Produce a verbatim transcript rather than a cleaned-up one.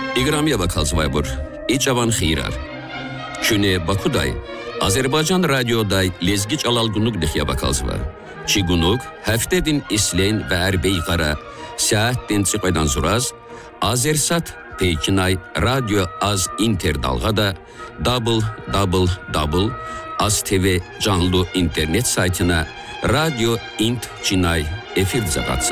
İqramiya bakalsıvaybur, İçavan xeyrar. Şüne Bakuday, Azerbaycan radyoday lezgi çalalgunluk dexya bakalsıvar. Çigunuk, heftedin isleyn ve erbeyqara, saattin çıqaydan zuraz, Azersat Peykinay radyo az inter dalgada double double double az T V canlı internet saytına radyo int cinay efir zaqatsın.